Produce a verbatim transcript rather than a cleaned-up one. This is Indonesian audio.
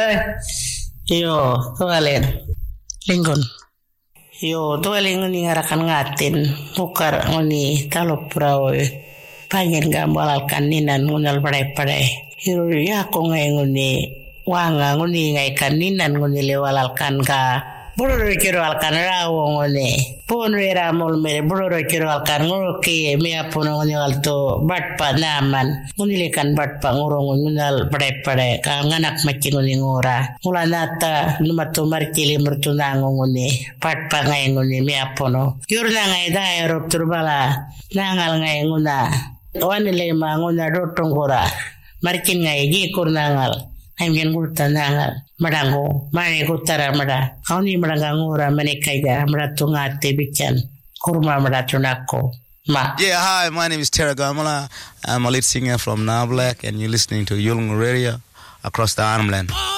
Yo, tualen. Lingon. Yo, tualen ngoni ngarakan ngatin. Mukar ngoni talop perawe. Pengen gambalalkan ninan ngunal padai-padai. Yo, ya ko ngai ngoni wanga ngoni ngai kaninan ngoni lewalalkan ka. Buru kiro alkan rawo ngoni. Pun wira mul mere buru kiro alkan nguruki mi apuno ngoni alto batpa naman. Ngoni lekan batpa ngurung ngunal padai-padai ka nganak maci ngoni ngura. Mula nata lumatu markili mertunango ngoni. Batpa ngai ngoni mi apuno. Yurna ngai dai rop turbala. Nangal ngai nguna. Wani lema nguna dotong kura. Markin ngai gi kurnangal. Aimgen gurta nangal. Madango. Mane kutara mada. Kauni madangangura mane kaiga. Madatungate bichan. Kurma madatunako. Ma. Yeah, hi, my name is Tera Gamala. I'm a lead singer from Now Black and you're listening to Yulung Radio across the Armland.